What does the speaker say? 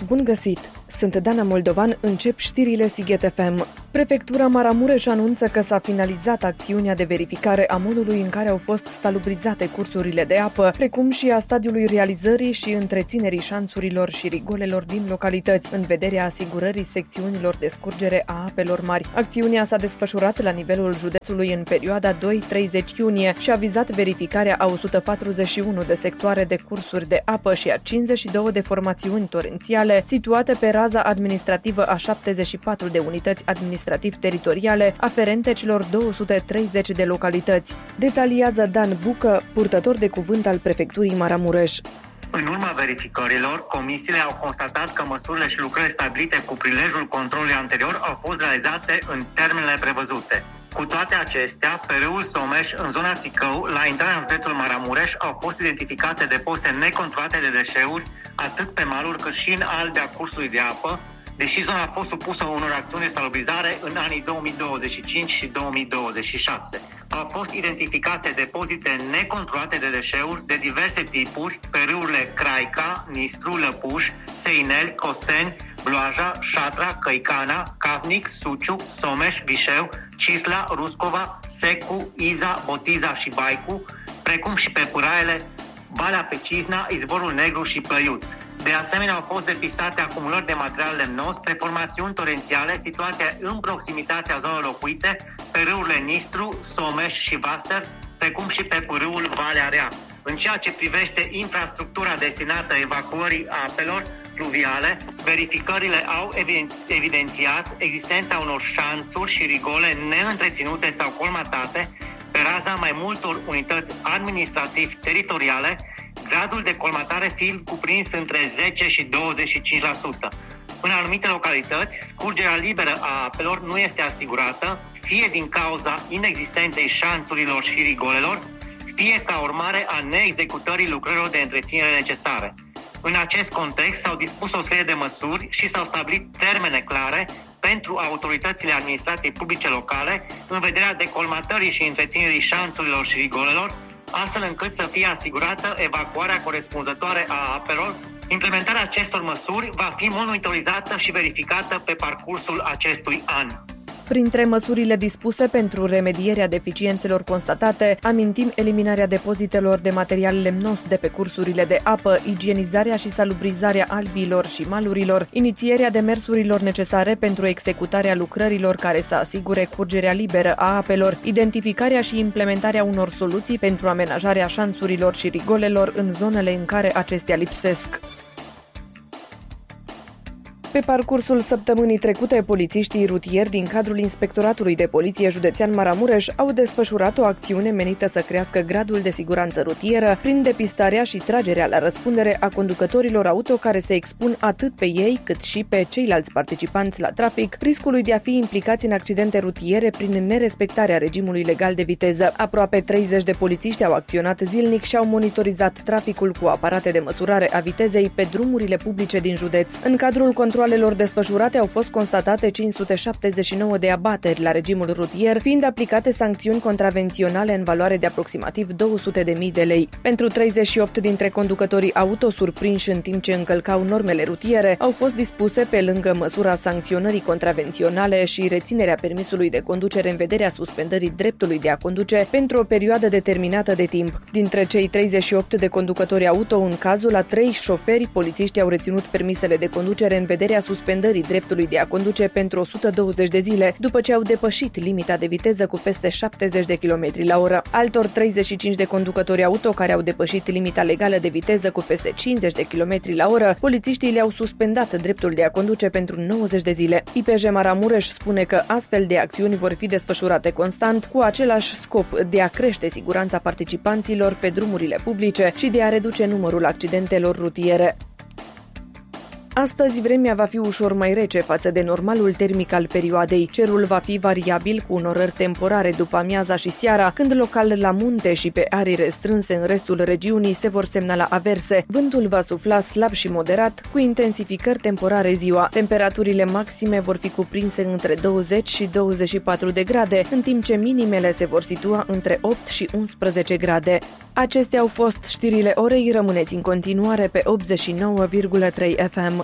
Bun găsit! Sunt Dana Moldovan, încep știrile Sighet FM. Prefectura Maramureș anunță că s-a finalizat acțiunea de verificare a modului în care au fost salubrizate cursurile de apă, precum și a stadiului realizării și întreținerii șanțurilor și rigolelor din localități, în vederea asigurării secțiunilor de scurgere a apelor mari. Acțiunea s-a desfășurat la nivelul județului în perioada 2-30 iunie și a vizat verificarea a 141 de sectoare de cursuri de apă și a 52 de formațiuni torențiale situate pe raza administrativă a 74 de unități administrativ-teritoriale aferente celor 230 de localități. Detaliază Dan Bucă, purtător de cuvânt al Prefecturii Maramureș. În urma verificărilor, comisiile au constatat că măsurile și lucrările stabilite cu prilejul controlului anterior au fost realizate în termenele prevăzute. Cu toate acestea, pe râul Someș, în zona Țicău, la intrarea în județul Maramureș, au fost identificate depozite necontrolate de deșeuri, atât pe maluri cât și în albea cursului de apă, deși zona a fost supusă unor acțiuni de salubrizare în anii 2025 și 2026. Au fost identificate depozite necontrolate de deșeuri de diverse tipuri pe râurile Craica, Nistru, Lăpuș, Seinel, Costeni, Bloaja, Șatra, Căicana, Cavnic, Suciu, Someș, Vișeu, Cisla, Ruscova, Secu, Iza, Botiza și Baicu, precum și pe pâraiele Valea Pecizna, Izvorul Negru și Plăiuț. De asemenea, au fost depistate acumulări de material lemnos pe formațiuni torențiale situate în proximitatea zonelor locuite pe râurile Nistru, Someș și Vaster, precum și pe râul Valea Rea. În ceea ce privește infrastructura destinată evacuării apelor pluviale, verificările au evidențiat existența unor șanțuri și rigole neîntreținute sau colmatate pe raza mai multor unități administrativ-teritoriale, gradul de colmatare fiind cuprins între 10 și 25%. În anumite localități, scurgerea liberă a apelor nu este asigurată, fie din cauza inexistenței șanțurilor și rigolelor, fie ca urmare a neexecutării lucrărilor de întreținere necesare. În acest context s-au dispus o serie de măsuri și s-au stabilit termene clare pentru autoritățile administrației publice locale în vederea decolmatării și întreținerii șanțurilor și rigolelor, astfel încât să fie asigurată evacuarea corespunzătoare a apelor. Implementarea acestor măsuri va fi monitorizată și verificată pe parcursul acestui an. Printre măsurile dispuse pentru remedierea deficiențelor constatate, amintim eliminarea depozitelor de material lemnos de pe cursurile de apă, igienizarea și salubrizarea albiilor și malurilor, inițierea demersurilor necesare pentru executarea lucrărilor care să asigure curgerea liberă a apelor, identificarea și implementarea unor soluții pentru amenajarea șanțurilor și rigolelor în zonele în care acestea lipsesc. Pe parcursul săptămânii trecute, polițiștii rutieri din cadrul Inspectoratului de Poliție Județean Maramureș au desfășurat o acțiune menită să crească gradul de siguranță rutieră prin depistarea și tragerea la răspundere a conducătorilor auto care se expun atât pe ei cât și pe ceilalți participanți la trafic riscului de a fi implicați în accidente rutiere prin nerespectarea regimului legal de viteză. Aproape 30 de polițiști au acționat zilnic și au monitorizat traficul cu aparate de măsurare a vitezei pe drumurile publice din județ. În cadrul controalelor desfășurate au fost constatate 579 de abateri la regimul rutier, fiind aplicate sancțiuni contravenționale în valoare de aproximativ 200.000 de lei. Pentru 38 dintre conducătorii auto surprinși în timp ce încălcau normele rutiere, au fost dispuse, pe lângă măsura sancționării contravenționale și reținerea permisului de conducere în vederea suspendării dreptului de a conduce pentru o perioadă determinată de timp. Dintre cei 38 de conducători auto, în cazul a 3 șoferi, polițiștii au reținut permisele de conducere în vederea suspendării dreptului de a conduce pentru 120 de zile, după ce au depășit limita de viteză cu peste 70 de km la oră. Altor 35 de conducători auto care au depășit limita legală de viteză cu peste 50 de km la oră, polițiștii le-au suspendat dreptul de a conduce pentru 90 de zile. IPJ Maramureș spune că astfel de acțiuni vor fi desfășurate constant cu același scop de a crește siguranța participanților pe drumurile publice și de a reduce numărul accidentelor rutiere. Astăzi vremea va fi ușor mai rece față de normalul termic al perioadei. Cerul va fi variabil cu unorări temporare după amiaza și seara, când local la munte și pe arii restrânse în restul regiunii se vor semnala averse. Vântul va sufla slab și moderat, cu intensificări temporare ziua. Temperaturile maxime vor fi cuprinse între 20 și 24 de grade, în timp ce minimele se vor situa între 8 și 11 grade. Acestea au fost știrile orei, rămâneți în continuare pe 89,3 FM.